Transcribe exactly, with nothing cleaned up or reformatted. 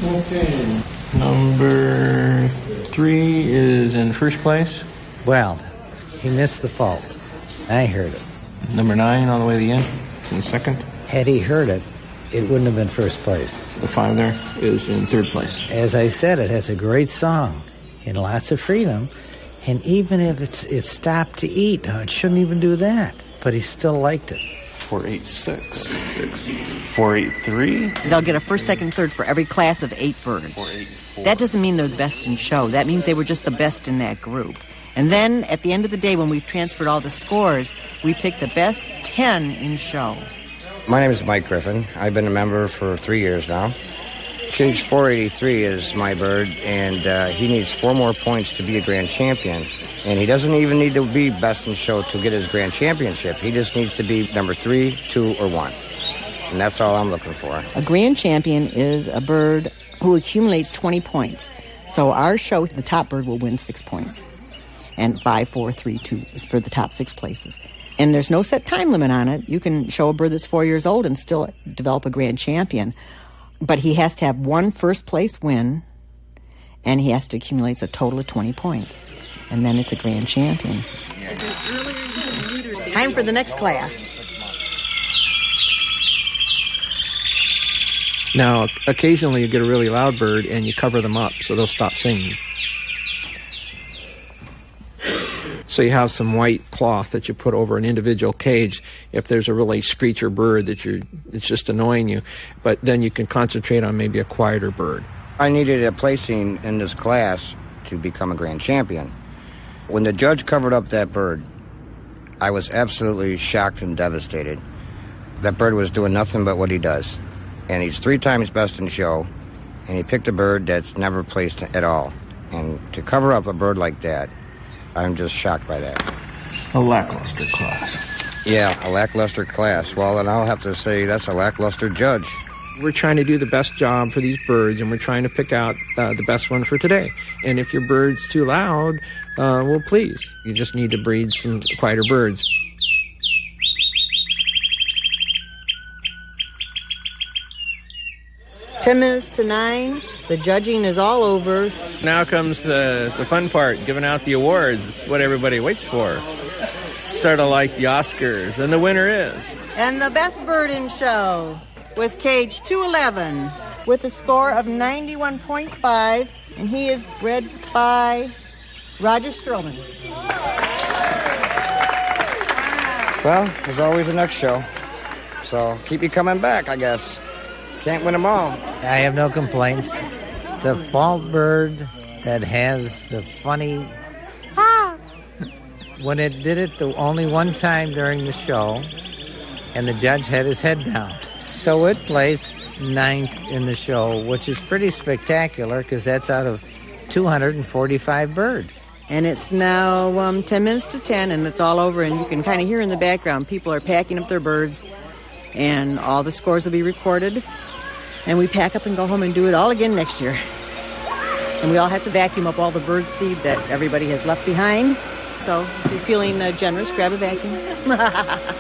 Okay. Number three is in first place. Well, he missed the fault. I heard it. Number nine all the way to the end in second. Had he heard it, it wouldn't have been first place. The five there is in third place. As I said, it has a great song and lots of freedom. And even if it's it stopped to eat, now it shouldn't even do that. But he still liked it. four eight six. four eight three. They'll get a first, second, third for every class of eight birds. four eight four. That doesn't mean they're the best in show. That means they were just the best in that group. And then at the end of the day, when we've transferred all the scores, we pick the best ten in show. My name is Mike Griffin. I've been a member for three years now. Cage four eighty-three is my bird, and uh, he needs four more points to be a grand champion. And he doesn't even need to be best in show to get his grand championship. He just needs to be number three, two, or one. And that's all I'm looking for. A grand champion is a bird who accumulates twenty points. So our show, the top bird will win six points. And five, four, three, two for the top six places. And there's no set time limit on it. You can show a bird that's four years old and still develop a grand champion. But he has to have one first place win, and he has to accumulate a total of twenty points. And then it's a grand champion. Time for the next class. Now, occasionally you get a really loud bird and you cover them up so they'll stop singing. So you have some white cloth that you put over an individual cage if there's a really screecher bird that you're it's just annoying you. But then you can concentrate on maybe a quieter bird. I needed a placing in this class to become a grand champion. When the judge covered up that bird, I was absolutely shocked and devastated. That bird was doing nothing but what he does. And he's three times best in show, and he picked a bird that's never placed at all. And to cover up a bird like that, I'm just shocked by that. A lackluster class. Yeah, a lackluster class. Well, then I'll have to say that's a lackluster judge. We're trying to do the best job for these birds, and we're trying to pick out uh, the best one for today. And if your bird's too loud, uh, well, please. You just need to breed some quieter birds. Ten minutes to nine. The judging is all over. Now comes the, the fun part, giving out the awards. It's what everybody waits for. Sort of like the Oscars. And the winner is... And the best bird in show was cage two eleven with a score of ninety-one point five, and he is bred by Roger Stroman. Well, there's always a next show. So keep you coming back, I guess. Can't win them all. I have no complaints. The fault bird that has the funny... Ah! When it did it the only one time during the show, and the judge had his head down. So it placed ninth in the show, which is pretty spectacular because that's out of two hundred forty-five birds. And it's now um, ten minutes to ten, and it's all over, and you can kind of hear in the background people are packing up their birds, and all the scores will be recorded. And we pack up and go home and do it all again next year. And we all have to vacuum up all the bird seed that everybody has left behind. So if you're feeling uh, generous, grab a vacuum.